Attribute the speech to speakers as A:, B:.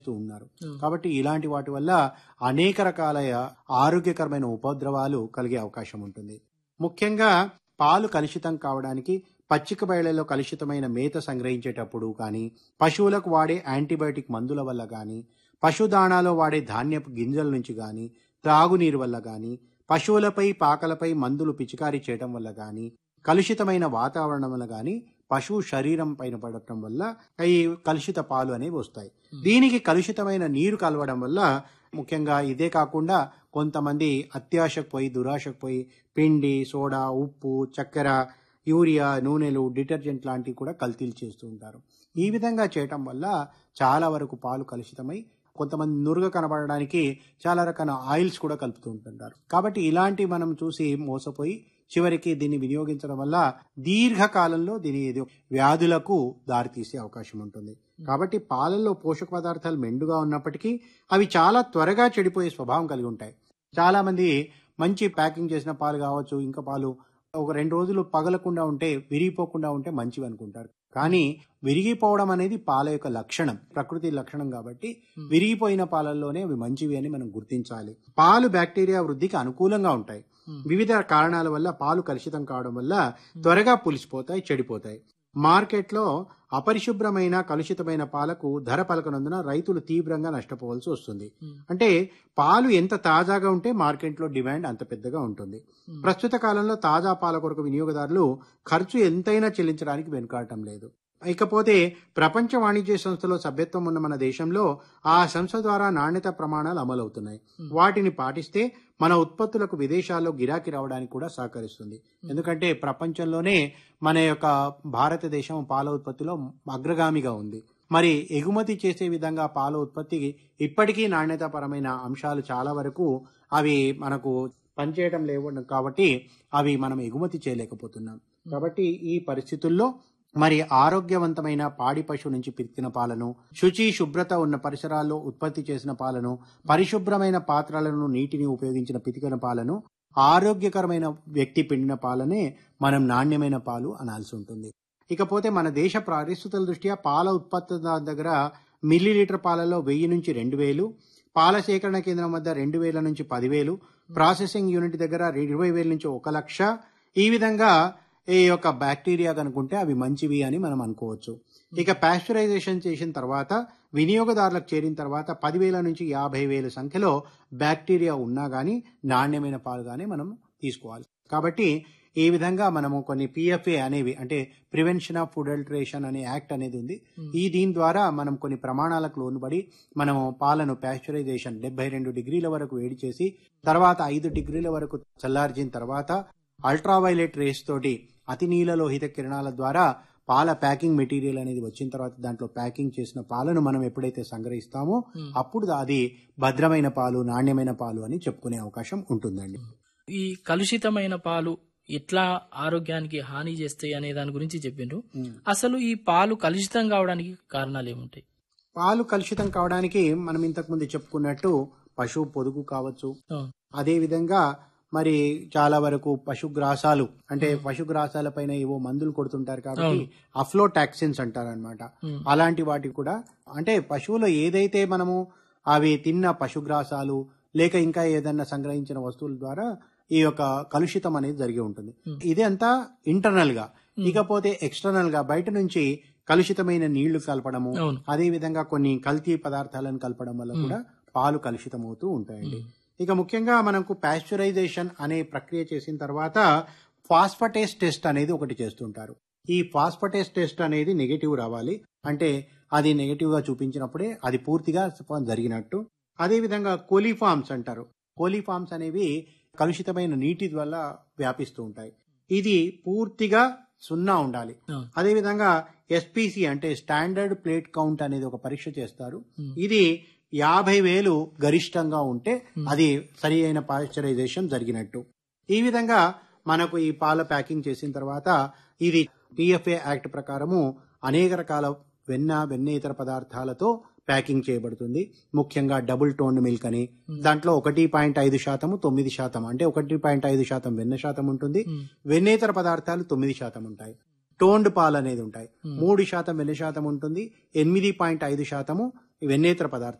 A: ఉన్నారు. కాబట్టి ఇలాంటి వాటి వల్ల అనేక రకాల ఆరోగ్యకరమైన ఉపద్రవాలు కలిగే అవకాశం ఉంటుంది. ముఖ్యంగా పాలు కలుషితం కావడానికి పచ్చిక బయళ్లలో కలుషితమైన మేత సంగ్రహించేటప్పుడు కానీ, పశువులకు వాడే యాంటీబయాటిక్ మందుల వల్ల కానీ, పశుదాణాలో వాడే ధాన్యపు గింజల నుంచి కానీ, త్రాగునీరు వల్ల కానీ, పశువులపై పాకలపై మందులు పిచికారీ చేయడం వల్ల కానీ, కలుషితమైన వాతావరణం వల్ల కానీ పశువు శరీరం పైన పడటం వల్ల ఈ కలుషిత పాలు అనేవి వస్తాయి. దీనికి కలుషితమైన నీరు కలవడం వల్ల ముఖ్యంగా ఇదే కాకుండా కొంతమంది అత్యాశకు పోయి దురాశకు పోయి పిండి, సోడా, ఉప్పు, చక్కెర, యూరియా, నూనెలు, డిటర్జెంట్ లాంటివి కూడా కల్తీలు చేస్తూ ఉంటారు. ఈ విధంగా చేయటం వల్ల చాలా వరకు పాలు కలుషితమై కొంతమంది నురుగ కనబడడానికి చాలా రకాల ఆయిల్స్ కూడా కలుపుతూ ఉంటుంటారు. కాబట్టి ఇలాంటి మనం చూసి మోసపోయి చివరికి దీన్ని వినియోగించడం వల్ల దీర్ఘకాలంలో దీని వ్యాధులకు దారితీసే అవకాశం ఉంటుంది. కాబట్టి పాలల్లో పోషక పదార్థాలు మెండుగా ఉన్నప్పటికీ అవి చాలా త్వరగా చెడిపోయే స్వభావం కలిగి ఉంటాయి. చాలా మంది మంచి ప్యాకింగ్ చేసిన పాలు కావచ్చు, ఇంకా పాలు ఒక 2 రోజులు పగలకుండా ఉంటే, విరిగిపోకుండా ఉంటే మంచివి అనుకుంటారు. కానీ విరిగిపోవడం అనేది పాల యొక్క లక్షణం, ప్రకృతి లక్షణం. కాబట్టి విరిగిపోయిన పాలల్లోనే అవి మంచివి అని మనం గుర్తించాలి. పాలు బ్యాక్టీరియా వృద్ధికి అనుకూలంగా ఉంటాయి. వివిధ కారణాల వల్ల పాలు కలుషితం కావడం వల్ల త్వరగా పులిసిపోతాయి, చెడిపోతాయి. మార్కెట్లో అపరిశుభ్రమైన కలుషితమైన పాలకు ధర పలకనందున రైతులు తీవ్రంగా నష్టపోవాల్సి వస్తుంది. అంటే పాలు ఎంత తాజాగా ఉంటే మార్కెట్లో డిమాండ్ అంత పెద్దగా ఉంటుంది. ప్రస్తుత కాలంలో తాజా పాల కొరకు వినియోగదారులు ఖర్చు ఎంతైనా చెల్లించడానికి వెనుకాడటం లేదు. ఇకపోతే ప్రపంచ వాణిజ్య సంస్థలో సభ్యత్వం ఉన్న మన దేశంలో ఆ సంస్థ ద్వారా నాణ్యత ప్రమాణాలు అమలవుతున్నాయి. వాటిని పాటిస్తే మన ఉత్పత్తులకు విదేశాల్లో గిరాకీ రావడానికి కూడా సహకరిస్తుంది. ఎందుకంటే ప్రపంచంలోనే మన యొక్క భారతదేశం పాల ఉత్పత్తిలో అగ్రగామిగా ఉంది. మరి ఎగుమతి చేసే విధంగా పాల ఉత్పత్తికి ఇప్పటికీ నాణ్యతాపరమైన అంశాలు చాలా వరకు అవి మనకు పనిచేయడం లేవు. కాబట్టి అవి మనం ఎగుమతి చేయలేకపోతున్నాం. కాబట్టి ఈ పరిస్థితుల్లో మరి ఆరోగ్యవంతమైన పాడి పశువు నుంచి పితికిన పాలను, శుచి శుభ్రత ఉన్న పరిసరాల్లో ఉత్పత్తి చేసిన పాలను, పరిశుభ్రమైన పాత్రలను, నీటిని ఉపయోగించిన పితికిన పాలను, ఆరోగ్యకరమైన వ్యక్తి పిండిన పాలనే మనం నాణ్యమైన పాలు అనాల్సి ఉంటుంది. ఇకపోతే మన దేశ పరిస్థితుల దృష్ట్యా పాల ఉత్పత్తిదారు దగ్గర మిల్లీలీటర్ పాలలో 1000 నుంచి 2000, పాల సేకరణ కేంద్రం వద్ద 2000 నుంచి 10,000, ప్రాసెసింగ్ యూనిట్ దగ్గర 20,000 నుంచి 1,00,000. ఈ విధంగా ఈ యొక్క బ్యాక్టీరియా కనుకుంటే అవి మంచివి అని మనం అనుకోవచ్చు. ఇక పాస్చరైజేషన్ చేసిన తర్వాత వినియోగదారులకు చేరిన తర్వాత 10,000 నుంచి 50,000 సంఖ్యలో బ్యాక్టీరియా ఉన్నా గానీ నాణ్యమైన పాలు గానీ మనం తీసుకోవాలి. కాబట్టి ఈ విధంగా మనము కొన్ని PFA అనేవి, అంటే ప్రివెన్షన్ ఆఫ్ ఫుడ్ అడల్టరేషన్ అనే యాక్ట్ అనేది ఉంది. దీని ద్వారా మనం కొన్ని ప్రమాణాలకు లోనుబడి మనము పాలను పాస్చరైజేషన్ 72 డిగ్రీల వరకు వేడి చేసి తర్వాత 5 డిగ్రీల వరకు చల్లార్చిన తర్వాత అల్ట్రావైలెట్ రేస్ తోటి అతి నీలలోహిత కిరణాల ద్వారా పాల ప్యాకింగ్ మెటీరియల్ అనేది వచ్చిన తర్వాత దాంట్లో ప్యాకింగ్ చేసిన పాలను మనం ఎప్పుడైతే సంగ్రహిస్తామో అప్పుడు అది భద్రమైన పాలు, నాణ్యమైన పాలు అని చెప్పుకునే అవకాశం ఉంటుందండి.
B: ఈ కలుషితమైన పాలు ఎట్లా ఆరోగ్యానికి హాని చేస్తాయి అనే దాని గురించి చెప్పిండ్రు. అసలు ఈ పాలు కలుషితం కావడానికి కారణాలు ఏముంటాయి?
A: పాలు కలుషితం కావడానికి మనం ఇంతకు ముందు చెప్పుకున్నట్టు పశువు పొదుగు కావచ్చు, అదే విధంగా మరి చాలా వరకు పశుగ్రాసాలు, అంటే పశుగ్రాసాల పైన ఏవో మందులు కొడుతుంటారు కాబట్టి అఫ్లోటాక్సిన్స్ అంటారనమాట. అలాంటి వాటికి కూడా, అంటే పశువులో ఏదైతే మనము అవి తిన్న పశుగ్రాసాలు లేక ఇంకా ఏదన్నా సంగ్రహించిన వస్తువుల ద్వారా ఈ యొక్క కలుషితం అనేది జరిగి ఉంటుంది. ఇది అంతా ఇంటర్నల్ గా. ఇకపోతే ఎక్స్టర్నల్ గా బయట నుంచి కలుషితమైన నీళ్లు కలపడము, అదే విధంగా కొన్ని కల్తీ పదార్థాలను కలపడం వల్ల కూడా పాలు కలుషితం అవుతూ ఉంటాయండి. ఇక ముఖ్యంగా మనకు పాస్చరైజేషన్ అనే ప్రక్రియ చేసిన తర్వాత ఫాస్ఫటేస్ టెస్ట్ అనేది ఒకటి చేస్తుంటారు. ఈ ఫాస్ఫటేస్ టెస్ట్ అనేది నెగటివ్ రావాలి, అంటే అది నెగటివ్ గా చూపించినప్పుడే అది పూర్తిగా జరిగినట్టు. అదే విధంగా కోలిఫామ్స్ అంటారు. కోలిఫామ్స్ అనేవి కలుషితమైన నీటి వల్ల వ్యాపిస్తూ ఉంటాయి. ఇది పూర్తిగా 0 ఉండాలి. అదే విధంగా SPC అంటే స్టాండర్డ్ ప్లేట్ కౌంట్ అనేది ఒక పరీక్ష చేస్తారు. ఇది 50,000 గరిష్టంగా ఉంటే అది సరి అయిన పాస్చరైజేషన్ జరిగినట్టు. ఈ విధంగా మనకు ఈ పాల ప్యాకింగ్ చేసిన తర్వాత ఇది PFA యాక్ట్ ప్రకారము అనేక రకాల వెన్న ఇతర పదార్థాలతో ప్యాకింగ్ చేయబడుతుంది. ముఖ్యంగా డబుల్ టోన్డ్ మిల్క్ అని, దాంట్లో 1.5% 9%, అంటే 1.5% వెన్న శాతం ఉంటుంది. వెన్నేతర పదార్థాలు 9% ఉంటాయి. టోన్డ్ పాలు అనేది ఉంటాయి. 3% వెన్న శాతం ఉంటుంది, 8.5% వెన్నేతర పదార్థాలు